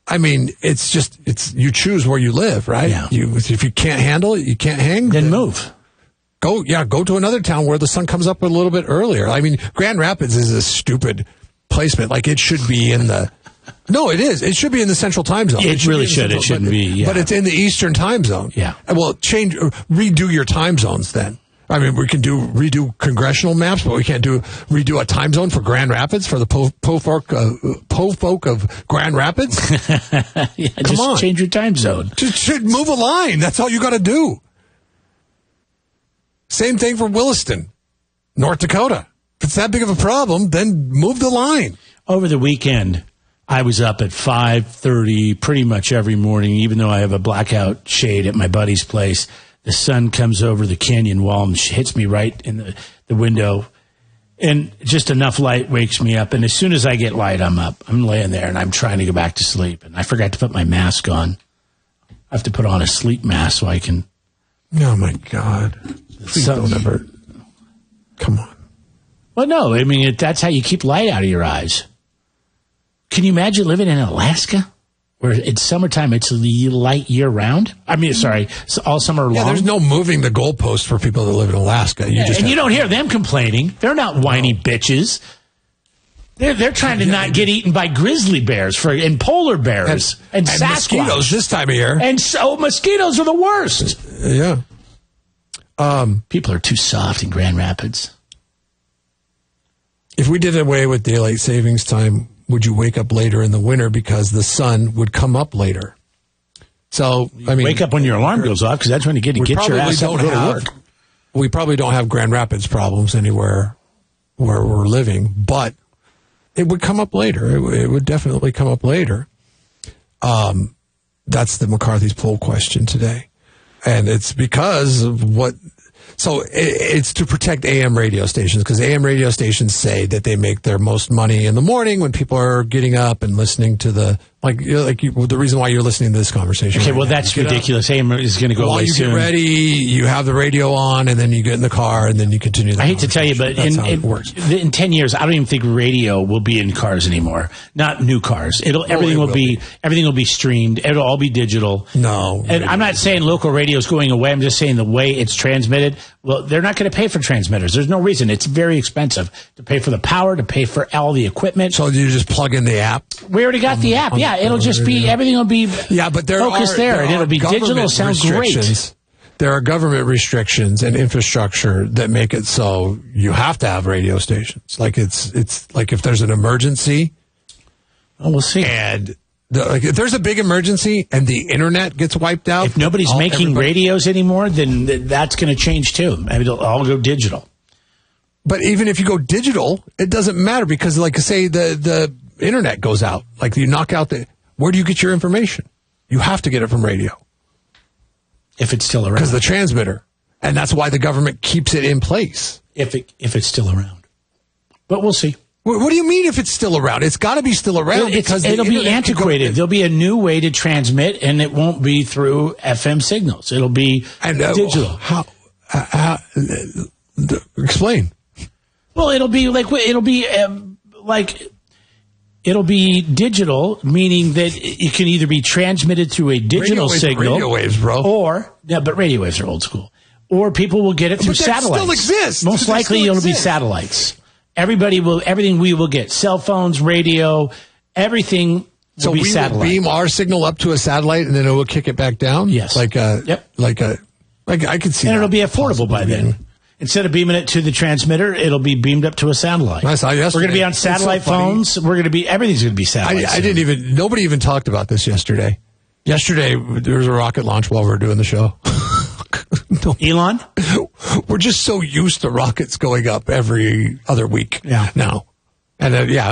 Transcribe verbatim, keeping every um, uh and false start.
I mean, it's just, it's, you choose where you live, right? Yeah. You, if you can't handle it, you can't hang. Then move. Go, yeah, go to another town where the sun comes up a little bit earlier. I mean, Grand Rapids is a stupid placement. Like, it should be in the, no, it is. It should be in the central time zone. It, it should really should. Central, it shouldn't but, be, yeah. But it's in the eastern time zone. Yeah. Well, change, redo your time zones then. I mean, we can do, redo congressional maps, but we can't do, redo a time zone for Grand Rapids, for the po, po, folk, uh, po folk of Grand Rapids. yeah, Come just on. change your time zone. Just, just move a line. That's all you got to do. Same thing for Williston, North Dakota. If it's that big of a problem, then move the line. Over the weekend, I was up at five thirty pretty much every morning, even though I have a blackout shade at my buddy's place. The sun comes over the canyon wall and hits me right in the, the window. And just enough light wakes me up. And as soon as I get light, I'm up. I'm laying there, and I'm trying to go back to sleep. And I forgot to put my mask on. I have to put on a sleep mask so I can... Oh, my God. Please So- don't ever... Come on. Well, no, I mean, it, that's how you keep light out of your eyes. Can you imagine living in Alaska where it's summertime, it's light year-round? I mean, sorry, it's all summer long. Yeah, there's no moving the goalpost for people that live in Alaska. You Yeah, just and have- you don't hear them complaining. They're not whiny bitches. They're, they're trying to Yeah, not get eaten by grizzly bears for and polar bears and, and Sasquatch. mosquitoes this time of year. And so mosquitoes are the worst. Yeah. Um, People are too soft in Grand Rapids. if we did away with daylight savings time, would you wake up later in the winter because the sun would come up later? So, I mean, Wake up when your alarm goes off because that's when you get to we get your probably ass up don't and go to have, work. we probably don't have Grand Rapids problems anywhere where we're living, but it would come up later. It, would- it would definitely come up later. Um, that's the McCarthy's poll question today. And it's because of what, so it, it's to protect A M radio stations, because A M radio stations say that they make their most money in the morning when people are getting up and listening to the, like, you know, like you, the reason why you're listening to this conversation. Okay, right well, now. that's You get up, ridiculous. A M is going to go while away you soon. get ready, you have the radio on, and then you get in the car, and then you continue the I hate to tell you, but conversation. in, That's how in, it works. in ten years, I don't even think radio will be in cars anymore. Not new cars. It'll everything it will will be, be. everything will be streamed. It'll all be digital. No. And I'm not saying local radio is going away. I'm just saying the way it's transmitted. Well, they're not going to pay for transmitters. There's no reason. It's very expensive to pay for the power, to pay for all the equipment. So you just plug in the app? We already got the app. on- Yeah, it'll on just be radio. everything will be Yeah, but there focused are, there, there and it'll are be digital. government Sounds great. restrictions. There are government restrictions and infrastructure that make it so you have to have radio stations. Like it's it's like if there's an emergency Well, we'll see. and the, like if there's a big emergency and the internet gets wiped out, If nobody's all- making everybody- radios anymore, then th- that's going to change too. Maybe it'll all go digital. But even if you go digital, it doesn't matter because, like, say the the internet goes out, like you knock out the. Where do you get your information? You have to get it from radio If it's still around. because the transmitter, and that's why the government keeps it in place. if it if it's still around. But we'll see. What, what do you mean if it's still around? It's got to be still around It's- because the it'll be internet can go- antiquated. There'll be a new way to transmit, and it won't be through F M signals. It'll be and, uh, digital. How? Uh, how uh, uh, explain. Well, it'll be like it'll be um, like it'll be digital, meaning that it can either be transmitted through a digital Radio waves- signal, radio waves, bro. or yeah, but radio waves are old school. Or people will get it through But that still satellites. exists. Most That likely, still it'll be exists. satellites. Everybody will. Everything we will get: cell phones, radio, everything will So be we will satellite. beam our signal up to a satellite, and then it will kick it back down. Yes. like a Yep. like a like I could see, and that it'll be affordable by possibly then. being- Instead of beaming it to the transmitter, it'll be beamed up to a satellite. I saw yesterday. We're going to be on It's so satellite funny. phones. We're going to be everything's going to be I, satellite. I soon. didn't even. Nobody even talked about this yesterday. Yesterday there was a rocket launch while we were doing the show. No. Elon. We're just so used to rockets going up every other week Yeah. now, and uh, yeah.